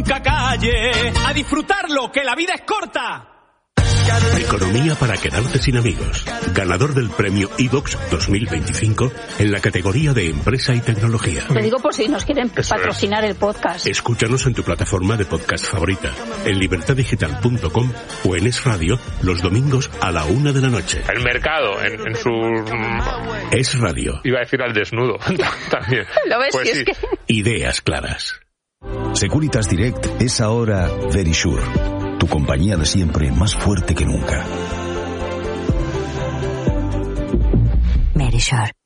Calle, a disfrutarlo, que la vida es corta. Economía para quedarte sin amigos. Ganador del premio iVoox 2025 en la categoría de empresa y tecnología. Te digo por si nos quieren patrocinar el podcast. Escúchanos en tu plataforma de podcast favorita, en libertadigital.com o en Es Radio los domingos a la 1 de la noche. El mercado en su... Es Radio. Iba a decir al desnudo también. ¿Lo ves? Pues sí. Es que... Ideas claras. Securitas Direct es ahora Verisure, tu compañía de siempre más fuerte que nunca. Verisure.